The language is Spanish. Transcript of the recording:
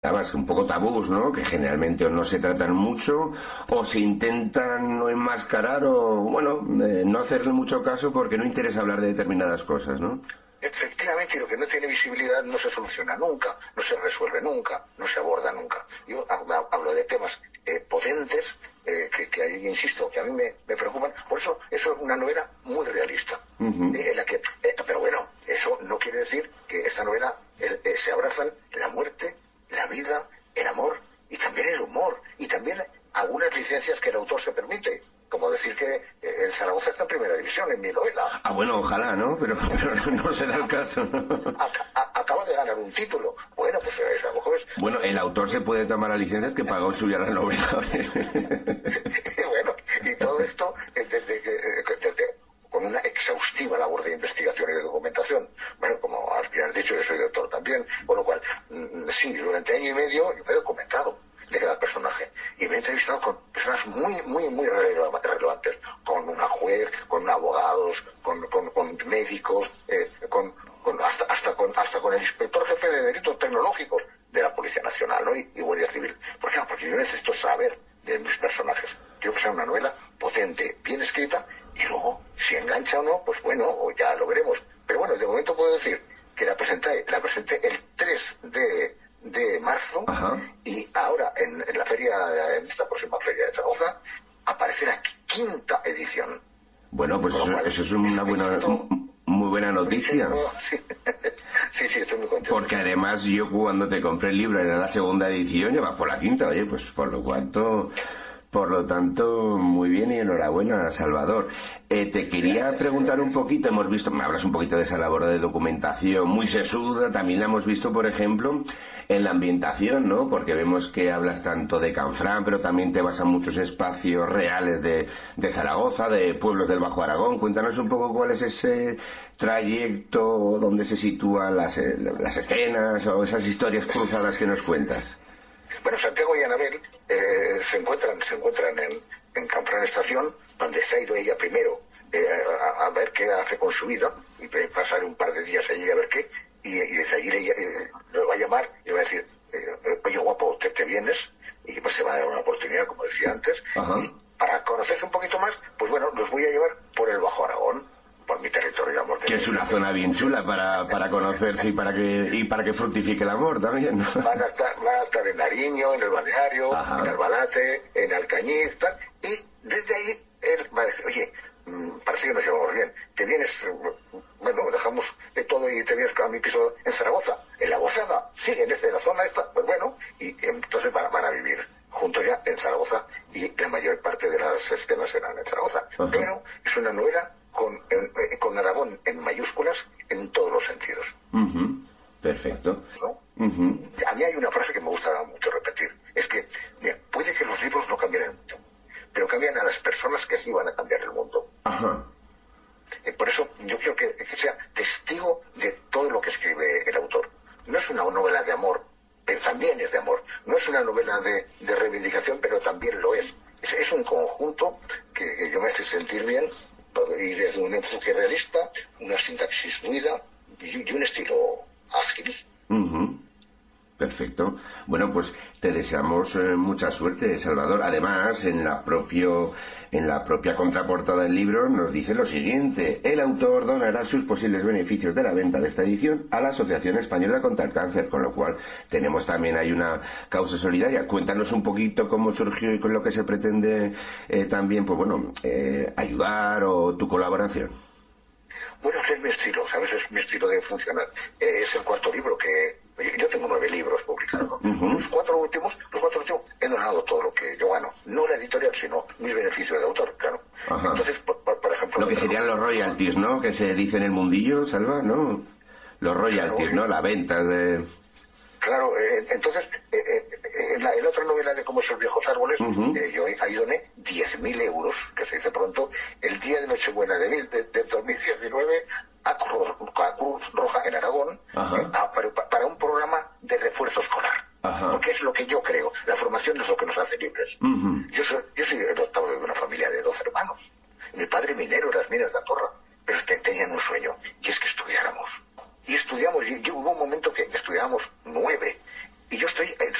además un poco tabús, ¿no? Que generalmente o no se tratan mucho o se intentan no enmascarar o, bueno, no hacerle mucho caso porque no interesa hablar de determinadas cosas, ¿no? Efectivamente, lo que no tiene visibilidad no se soluciona nunca, no se resuelve nunca, no se aborda nunca. Yo hablo de temas potentes que ahí, insisto, que a mí me preocupan. Por eso es una novela muy realista. En la que, pero bueno, eso no quiere decir que esta novela se abrazan la muerte, la vida, el amor y también el humor y también algunas licencias que el autor se permite. Como decir que el Zaragoza está en primera división en mi novela. Ah, bueno, ojalá, ¿no? Pero no será el caso, ¿no? Acaba de ganar un título. Bueno, pues a lo mejor es... Bueno, el autor se puede tomar las licencias que pagó suya la novela. Bueno, y todo esto con una exhaustiva labor de investigación y de documentación. Bueno, como has dicho, yo soy doctor también, con lo cual, sí, durante año y medio yo me he documentado de cada personaje y me he entrevistado con personas muy relevantes, con una juez, con abogados, con médicos, hasta con el inspector jefe de delitos tecnológicos de la Policía Nacional, ¿no? y Guardia Civil. ¿Por qué? Porque yo necesito saber de mis personajes. Quiero que sea una novela potente, bien escrita, y luego, si engancha o no, pues bueno, o ya lo veremos. Pero bueno, de momento puedo decir que la presenté el 3 de marzo. Ajá. Y ahora en esta próxima feria de Zaragoza aparece la 5ª edición. Bueno, pues eso es una muy buena noticia. Sí, estoy muy contento. Porque además yo cuando te compré el libro era la 2ª edición, ya vas por la 5ª, oye, pues por lo tanto, muy bien y enhorabuena, Salvador. Te quería preguntar un poquito, hemos visto, me hablas un poquito de esa labor de documentación muy sesuda, también la hemos visto, por ejemplo, en la ambientación, ¿no? Porque vemos que hablas tanto de Canfrán, pero también te vas a muchos espacios reales de Zaragoza, de pueblos del Bajo Aragón. Cuéntanos un poco cuál es ese trayecto, dónde se sitúan las escenas o esas historias cruzadas que nos cuentas. Bueno, Santiago y Anabel se encuentran en Canfrán Estación, donde se ha ido ella primero a ver qué hace con su vida, y pasar un par de días allí a ver qué, y desde allí le va a llamar y le va a decir, oye guapo, te vienes, y pues se va a dar una oportunidad, como decía antes. Ajá. Y para conocerse un poquito más, pues bueno, los voy a llevar por el Bajo Aragón, por mi territorio de amor. Que es una zona bien chula para conocerse y para que fructifique el amor también, ¿no? Van a estar en Nariño, en el Balneario, ajá, en Albalate, en Alcañiz, tal, y desde ahí él va a decir, oye, parece que nos llevamos bien, te vienes, bueno, dejamos todo y te vienes a mi piso en Zaragoza, en la Bozada, sí, en la zona esta, pues bueno, y entonces van a vivir juntos ya en Zaragoza, y la mayor parte de las escenas serán en Zaragoza. Ajá. Pero es una novela con Aragón en mayúsculas en todos los sentidos. Uh-huh. Perfecto. ¿No? Uh-huh. A mí hay una frase que me gusta mucho repetir, es que, mira, puede que los libros no cambien el mundo, pero cambian a las personas que sí van a cambiar el mundo. Ajá. Por eso yo quiero que sea testigo de todo lo que escribe el autor. No es una novela de amor, pero también es de amor. No es una novela de reivindicación, pero también lo es. Es un conjunto que yo me hace sentir bien, y desde un enfoque realista, una sintaxis fluida y un estilo ágil. Uh-huh. Perfecto. Bueno, pues te deseamos mucha suerte, Salvador. Además, en la propia contraportada del libro nos dice lo siguiente: el autor donará sus posibles beneficios de la venta de esta edición a la Asociación Española contra el Cáncer, con lo cual tenemos también ahí una causa solidaria. Cuéntanos un poquito cómo surgió y con lo que se pretende también, pues bueno, ayudar o tu colaboración. Bueno, es mi estilo, ¿sabes? Es mi estilo de funcionar. Es el 4º libro que... Yo tengo 9 libros publicados, ¿no? Uh-huh. Los cuatro últimos he donado todo lo que yo gano. No la editorial, sino mis beneficios de autor, claro. Ajá. Entonces, por ejemplo... Lo que serían los royalties, ¿no? Que se dice en el mundillo, Salva, ¿no? Los royalties, claro, ¿no? La venta de... Claro, entonces, en la otra novela de Cómo son viejos árboles, uh-huh, yo ahí doné 10.000 euros, que se dice pronto, el día de Nochebuena de 2019 a Cruz Roja en Aragón, para un programa de refuerzo escolar. Ajá. Porque es lo que yo creo. La formación es lo que nos hace libres. Uh-huh. Yo soy el octavo de una familia de 12 hermanos. Mi padre minero en las minas de Andorra, pero tenían un sueño, y es que estudiáramos. Y estudiamos, y hubo un momento que estudiábamos 9, Y yo estoy